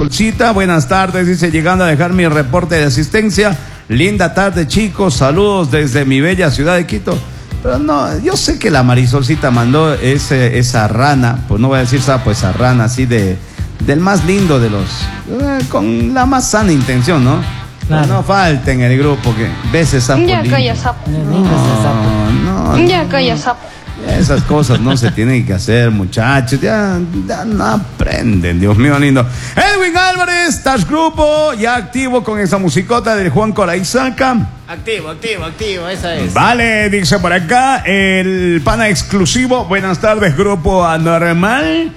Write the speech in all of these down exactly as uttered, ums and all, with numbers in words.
Marisolcita, buenas tardes, dice, llegando a dejar mi reporte de asistencia. Linda tarde, chicos, saludos desde mi bella ciudad de Quito. Pero no, yo sé que la Marisolcita mandó ese, esa rana, pues no voy a decir sapo, esa rana así de del más lindo de los, eh, con la más sana intención, ¿no? Claro. No falta en el grupo que ves ese sapo ya lindo. calla sapo. No, no, ya calla sapo. Esas cosas no se tienen que hacer, muchachos. Ya, ya no aprenden, Dios mío lindo. Edwin Álvarez, Touch Grupo, ya activo con esa musicota del Juan Coraizaca. Activo, activo, activo, esa es. Vale, dice por acá, el pana exclusivo. Buenas tardes, Grupo Anormal.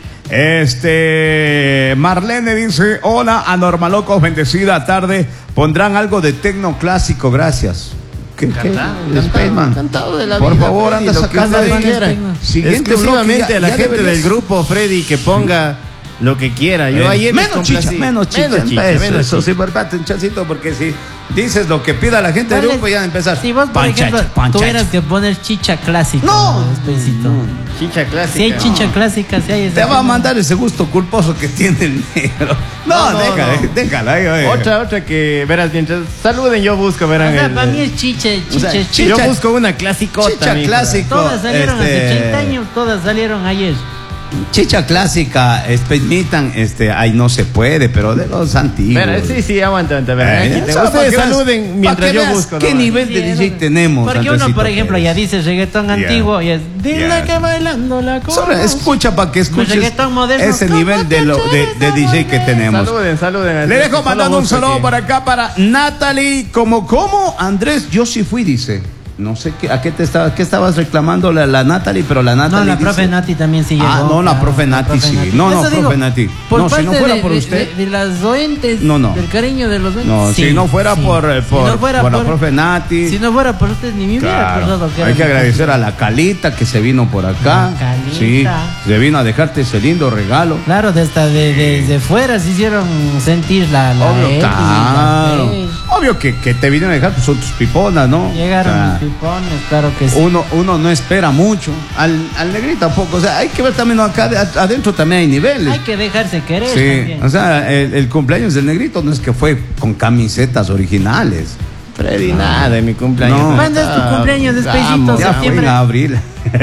Este, Marlene dice, hola, Anormalocos, bendecida tarde. Pondrán algo de tecno clásico, gracias. ¿Qué, Encantado, qué? encantado, encantado de la Por vida, favor, Freddy, anda lo que sacando ustedes de quieran. Siguiente Exclusivamente bloque, ya- a la ya gente deberías- del grupo, Freddy, que ponga lo que quiera. Yo Eh, ayer les menos chicha, complací. menos chicha, menos chicha, eso, menos eso chicha. sí, portate un chacito, porque si dices lo que pida la gente del ¿Cuál es? grupo, ya empezar. Si vos, por Panchacha, ejemplo, panchacha. tuvieras que poner chicha clásica. No. Espesito. Chicha clásica. Si hay chicha clásica, si hay ese Te va a tema. mandar ese gusto culposo que tiene el negro. No, No, no, déjala, no. déjala. ahí, ahí. Otra, otra que verás mientras saluden, yo busco, verán. O sea, el- para mí es chicha, chicha, O sea, chicha. chicha- yo busco una clasicota. Chicha mijo. clásico. Todas salieron este, hace treinta años, todas salieron ayer. Chicha clásica, permitan, este, ay, no se puede, pero de los antiguos. Verá, sí, sí, aguanta, aguanta. verá, Eh, aquí tengo- solo para Ustedes que veas- saluden para mientras que yo veas busco. ¿Qué nomás. nivel de Sí, D es J lo- tenemos? Porque uno, Andresito por ejemplo, Pérez? ya dice reggaetón Ya. antiguo y es dile Ya. que bailando la cosa. Solo escucha para que escuches reggaetón moderno. ese nivel de, lo, de, de D J que tenemos. Saluden, saluden. Le dejo Solo mandando un busco saludo aquí. por acá para Natalie. Como, ¿cómo? Andrés, yo sí fui, dice. No sé qué, a qué te estaba, qué estabas reclamando la, la Natalie, pero la Natalie. No, la dice- profe Nati también sí llegó. Ah, no, la claro, profe Nati sí. No, no, Eso profe digo, Nati. Por No, si parte no fuera de- por de- usted. De, de las doentes. No, no. Del cariño de los doentes. No, sí, si no fuera sí. por, eh, Si por, no fuera por la profe Nati. Si no fuera por usted, ni me hubiera Claro. acordado que Hay era que mi agradecer profe. a la Calita que se vino por acá. La Calita. Sí, se vino a dejarte ese lindo regalo. Claro, desde de, de, de fuera se hicieron sentir la. la Obvio, Eli, claro. la Eli. Obvio que, que te vinieron a dejar, pues son tus piponas, ¿no? Llegaron O sea, los pipones, claro que sí. uno, uno no espera mucho. Al, al negrito tampoco. O sea, hay que ver también acá de- adentro también hay niveles. Hay que dejarse querer Sí, también. o sea, el, el cumpleaños del negrito no es que fue con camisetas originales. Freddy, nada de mi cumpleaños. No. ¿Cuándo es tu cumpleaños, Despacito? Vamos, Ya fue en septiembre. abril.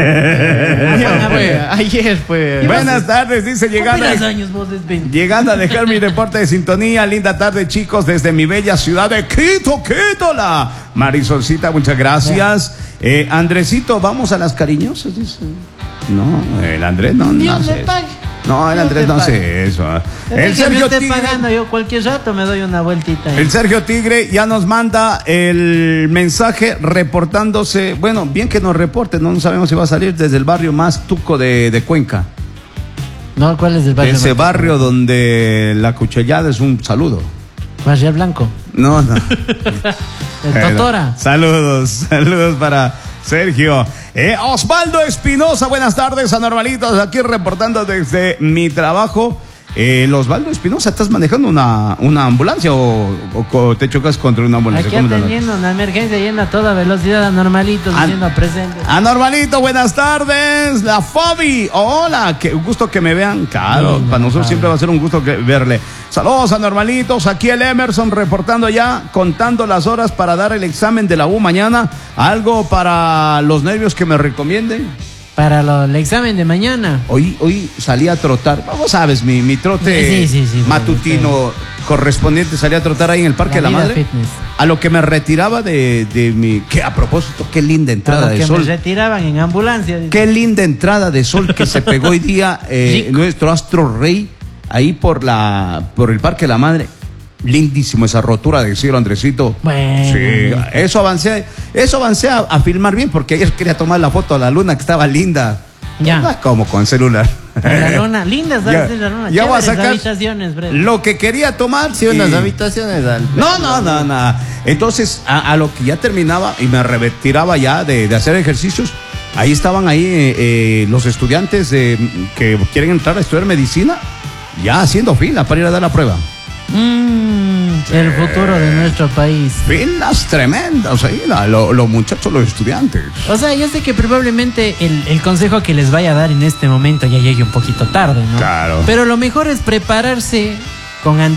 Ya fue, ayer fue. Buenas tardes, dice llegando. ¿Cuántos años vos desven? Llegando a dejar mi reporte de sintonía. Linda tarde, chicos, desde mi bella ciudad de Quito, Quito, la Marisolcita, muchas gracias. Eh, Andresito, vamos a las cariñosas, dice. No, el Andrés no, no Dios hace le eso. pague. No, el Dios Andrés te no pague. hace eso. El El que me Sergio esté Tigre, pagando yo cualquier rato me doy una vueltita. ahí. el Sergio Tigre ya nos manda el mensaje reportándose. Bueno, bien que nos reporte, no sabemos si va a salir desde el barrio más tuco de, de Cuenca. No, ¿cuál es el barrio? Ese más- barrio donde la cuchillada es un saludo. Barrio Blanco. No, no. El Bueno, Totora. Saludos, saludos para Sergio. Eh, Osvaldo Espinosa, buenas tardes, anormalitos, aquí reportando desde mi trabajo. Eh, Osvaldo Espinosa, ¿estás manejando una, una ambulancia o, o- o te chocas contra una ambulancia? Aquí ¿Cómo te- atendiendo una emergencia yendo a toda velocidad, anormalitos, An- diciendo presente. Anormalito, buenas tardes. La Fabi, hola, qué gusto que me vean. Claro, Sí, para nosotros Fabi. siempre va a ser un gusto que- verle. Saludos, anormalitos. Aquí el Emerson reportando ya, contando las horas para dar el examen de la U mañana. Algo para los nervios que me recomienden. Para lo- el examen de mañana. Hoy, hoy salí a trotar. Vos sabes, mi, mi trote Sí, sí, sí, matutino correspondiente, salí a trotar ahí en el Parque de la vida Madre. fitness. A lo que me retiraba de, de mi. Que a propósito, qué linda A entrada los de que sol. me retiraban en ambulancia. dice. Qué linda entrada de sol que se pegó hoy día eh, Rico. nuestro astro rey ahí por la por el Parque de la Madre. Lindísimo esa rotura de cielo, Andresito. Bueno, Sí, bonito. eso avancé, eso avancé a, a filmar bien porque ayer quería tomar la foto a la luna que estaba linda. Ya. No es como con celular. La luna, linda Ya- ¿sabes? La luna. ya voy a Chéveres sacar habitaciones, Fred. Lo que quería tomar. Sí, unas y- habitaciones al. No, no, no, no. Entonces, a, a lo que ya terminaba y me retiraba ya de, de hacer ejercicios, ahí estaban ahí eh, eh, los estudiantes eh, que quieren entrar a estudiar medicina, ya haciendo fila para ir a dar la prueba. Mm, el futuro de nuestro país. Filas tremendas ahí, la- lo- los muchachos, los estudiantes. O sea, yo sé que probablemente el, el consejo que les vaya a dar en este momento ya llegue un poquito tarde, ¿no? Claro. Pero lo mejor es prepararse con